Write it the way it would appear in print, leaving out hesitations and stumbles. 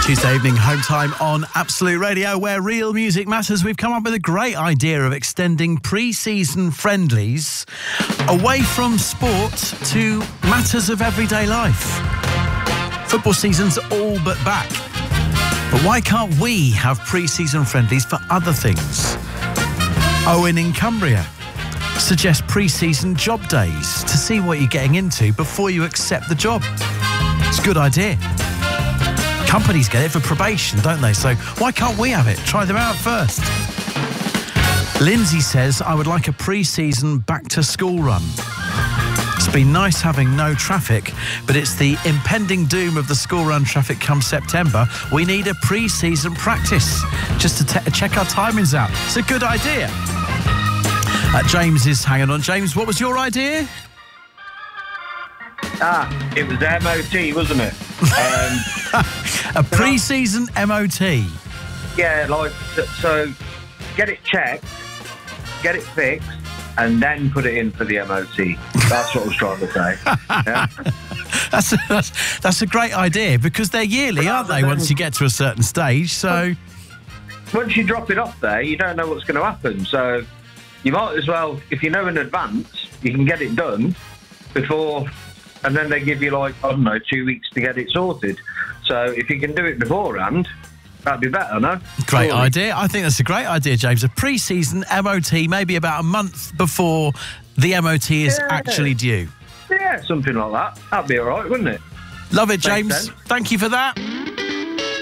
Tuesday evening, home time on Absolute Radio, where real music matters. We've come up with a great idea of extending pre-season friendlies away from sport to matters of everyday life. Football season's all but back. But why can't we have pre-season friendlies for other things? Owen in Cumbria suggests pre-season job days to see what you're getting into before you accept the job. It's a good idea. Companies get it for probation, don't they? So why can't we have it? Try them out first. Lindsay says, I would like a pre-season back-to-school run. It's been nice having no traffic, but it's the impending doom of the school run traffic come September. We need a pre-season practice just to check our timings out. It's a good idea. James is hanging on. James, what was your idea? It was MOT, wasn't it? A pre-season MOT. Yeah, so get it checked, get it fixed, and then put it in for the MOT. That's what I was trying to say. Yeah? That's a great idea, because they're yearly, aren't they, once you get to a certain stage? So once you drop it off there, you don't know what's going to happen. So you might as well, if you know in advance, you can get it done before, and then they give you 2 weeks to get it sorted. So if you can do it beforehand, that'd be better, no? Great idea. I think that's a great idea, James. A pre-season MOT, maybe about a month before the MOT is actually due. Yeah, something like that. That'd be all right, wouldn't it? Love it, James. Thank you for that.